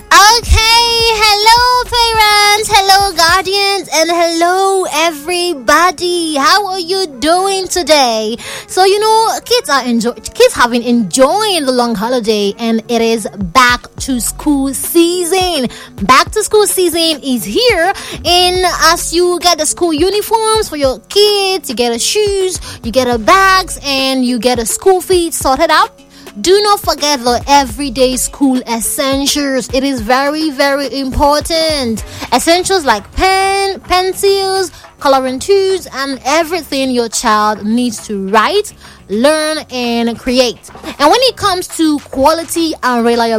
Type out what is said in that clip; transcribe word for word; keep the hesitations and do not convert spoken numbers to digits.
Okay, hello parents, hello guardians, and hello everybody. How are you doing today? So you know, kids are enjoy kids have been enjoying the long holiday, and it is back to school season. Back to school season is here, and as you get the school uniforms for your kids, you get a shoes, you get a bags, and you get a school fees sorted out. Do not forget the everyday school essentials. It is very, very important. Essentials like pen, pencils, coloring tools, and everything your child needs to write, learn, and create. And when it comes to quality and reliability,